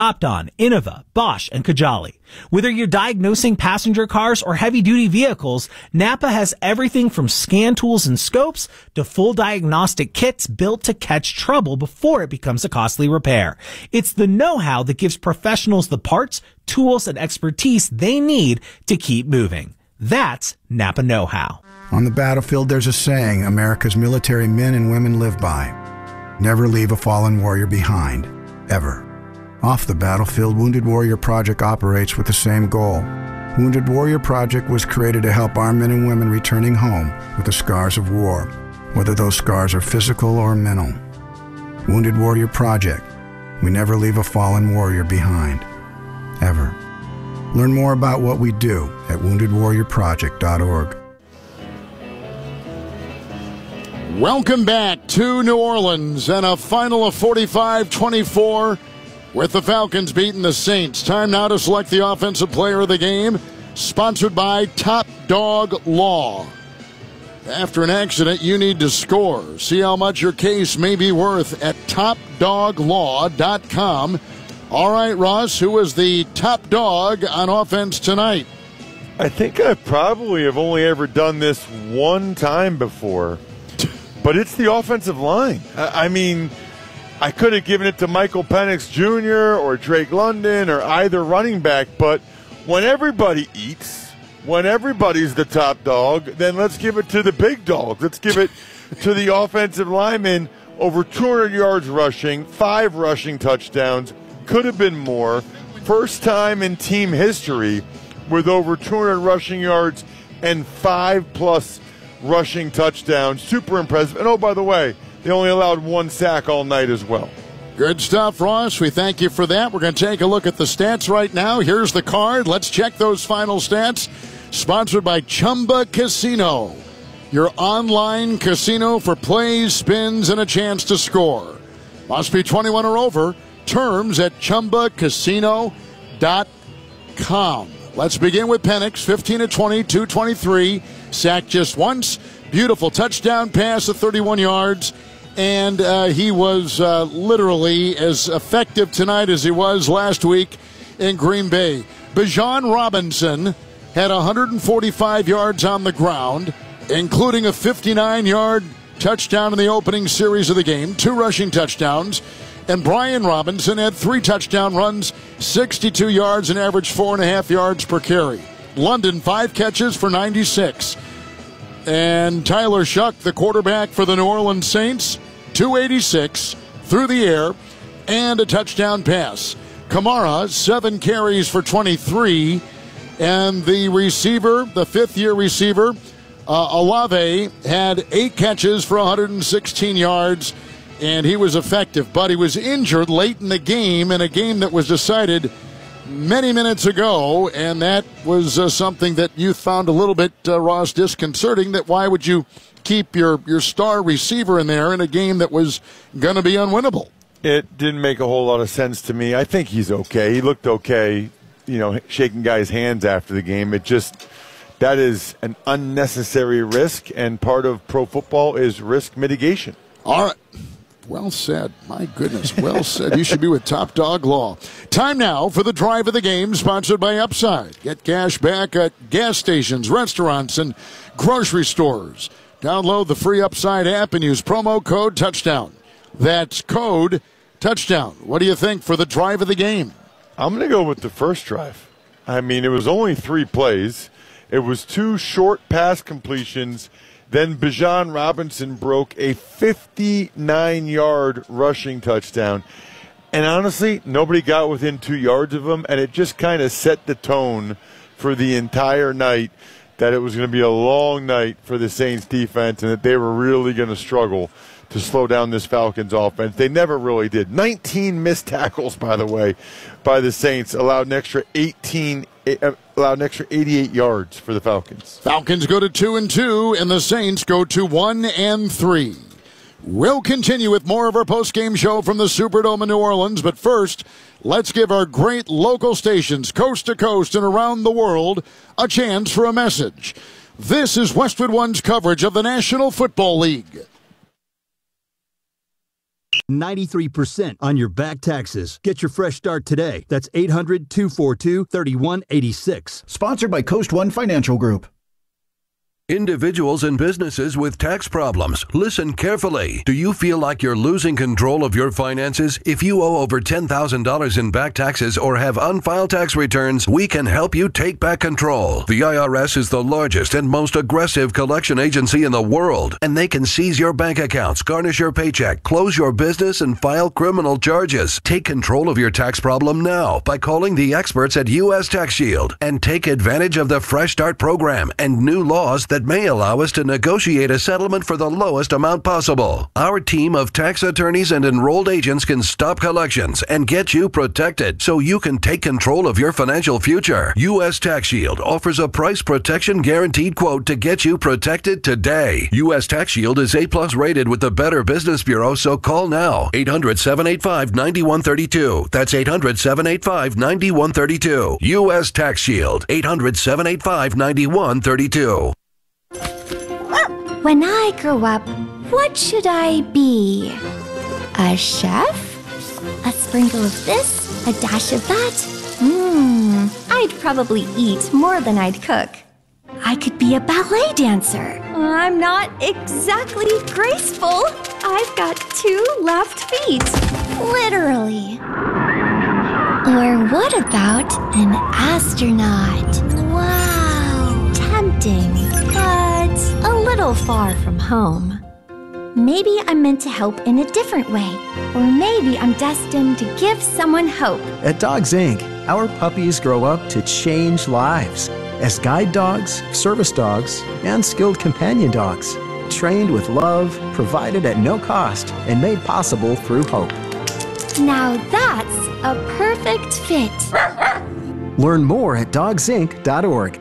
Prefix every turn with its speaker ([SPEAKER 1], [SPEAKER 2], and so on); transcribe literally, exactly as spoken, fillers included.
[SPEAKER 1] Opton, Innova, Bosch, and Kajali. Whether you're diagnosing passenger cars or heavy-duty vehicles, Napa has everything from scan tools and scopes to full diagnostic kits built to catch trouble before it becomes a costly repair. It's the know-how that gives professionals the parts, tools, and expertise they need to keep moving. That's Napa know-how.
[SPEAKER 2] On the battlefield, there's a saying America's military men and women live by. Never leave a fallen warrior behind, ever. Off the battlefield, Wounded Warrior Project operates with the same goal. Wounded Warrior Project was created to help our men and women returning home with the scars of war, whether those scars are physical or mental. Wounded Warrior Project. We never leave a fallen warrior behind, ever. Learn more about what we do at wounded warrior project dot org.
[SPEAKER 3] Welcome back to New Orleans and a final of forty-five twenty-four. With the Falcons beating the Saints. Time now to select the offensive player of the game. Sponsored by Top Dog Law. After an accident, you need to score. See how much your case may be worth at top dog law dot com. All right, Ross, who is the top dog on offense tonight?
[SPEAKER 4] I think I probably have only ever done this one time before. But it's the offensive line. I mean... I could have given it to Michael Penix Junior or Drake London or either running back, but when everybody eats, when everybody's the top dog, then let's give it to the big dog. Let's give it to the offensive lineman. Over two hundred yards rushing, five rushing touchdowns, could have been more. First time in team history with over two hundred rushing yards and five-plus rushing touchdowns. Super impressive. And, oh, by the way, they only allowed one sack all night as well.
[SPEAKER 3] Good stuff, Ross. We thank you for that. We're going to take a look at the stats right now. Here's the card. Let's check those final stats. Sponsored by Chumba Casino, your online casino for plays, spins, and a chance to score. Must be twenty-one or over. Terms at chumba casino dot com. Let's begin with Penix, fifteen of twenty, two twenty-three. Sacked just once. Beautiful touchdown pass of thirty-one yards. And uh, he was uh, literally as effective tonight as he was last week in Green Bay. Bijan Robinson had one hundred forty-five yards on the ground, including a fifty-nine-yard touchdown in the opening series of the game, two rushing touchdowns. And Brian Robinson had three touchdown runs, sixty-two yards, and averaged four and a half yards per carry. London, five catches for ninety-six. And Tyler Shuck, the quarterback for the New Orleans Saints, two eighty-six through the air and a touchdown pass. Kamara, seven carries for twenty-three. And the receiver, the fifth-year receiver, uh, Olave, had eight catches for one hundred sixteen yards, and he was effective. But he was injured late in the game, in a game that was decided many minutes ago, and that was uh, something that you found a little bit, uh, Ross, disconcerting, that why would you keep your, your star receiver in there in a game that was going to be unwinnable?
[SPEAKER 4] It didn't make a whole lot of sense to me. I think he's okay. He looked okay, you know, shaking guys' hands after the game. It just, that is an unnecessary risk, and part of pro football is risk mitigation.
[SPEAKER 3] All right. Well said. My goodness. Well said. You should be with Top Dog Law. Time now for the drive of the game, sponsored by Upside. Get cash back at gas stations, restaurants, and grocery stores. Download the free Upside app and use promo code Touchdown. That's code Touchdown. What do you think for the drive of the game?
[SPEAKER 4] I'm going to go with the first drive. I mean, it was only three plays. It was two short pass completions. Then Bijan Robinson broke a fifty-nine-yard rushing touchdown. And honestly, nobody got within two yards of him, and it just kind of set the tone for the entire night that it was going to be a long night for the Saints defense and that they were really going to struggle to slow down this Falcons offense. They never really did. nineteen missed tackles, by the way, by the Saints, allowed an extra eighteen allowed an extra eighty-eight yards for the Falcons.
[SPEAKER 3] Falcons go to two and two, and the Saints go to one and three. We'll continue with more of our post-game show from the Superdome in New Orleans, but first, let's give our great local stations, coast to coast and around the world, a chance for a message. This is Westwood One's coverage of the National Football League.
[SPEAKER 5] ninety-three percent on your back taxes. Get your fresh start today. That's eight hundred, two four two, three one eight six.
[SPEAKER 6] Sponsored by Coast One Financial Group.
[SPEAKER 7] Individuals and businesses with tax problems, listen carefully. Do you feel like you're losing control of your finances? If you owe over ten thousand dollars in back taxes or have unfiled tax returns, we can help you take back control. The I R S is the largest and most aggressive collection agency in the world, and they can seize your bank accounts, garnish your paycheck, close your business, and file criminal charges. Take control of your tax problem now by calling the experts at U S Tax Shield and take advantage of the Fresh Start program and new laws that may allow us to negotiate a settlement for the lowest amount possible. Our team of tax attorneys and enrolled agents can stop collections and get you protected so you can take control of your financial future. U S Tax Shield offers a price protection guaranteed quote to get you protected today. U S Tax Shield is A plus rated with the Better Business Bureau, so call now. eight hundred, seven eight five, nine one three two. That's eight hundred, seven eight five, nine one three two. U S Tax Shield. eight hundred, seven eight five, nine one three two.
[SPEAKER 8] When I grow up, what should I be? A chef? A sprinkle of this, a dash of that? Mmm, I'd probably eat more than I'd cook. I could be a ballet dancer. I'm not exactly graceful. I've got two left feet, literally. Or what about an astronaut? Wow, tempting, but a little far from home. Maybe I'm meant to help in a different way, or maybe I'm destined to give someone hope.
[SPEAKER 9] At Dogs Incorporated, our puppies grow up to change lives as guide dogs, service dogs, and skilled companion dogs, trained with love, provided at no cost, and made possible through hope.
[SPEAKER 8] Now that's a perfect fit.
[SPEAKER 9] Learn more at dogs inc dot org.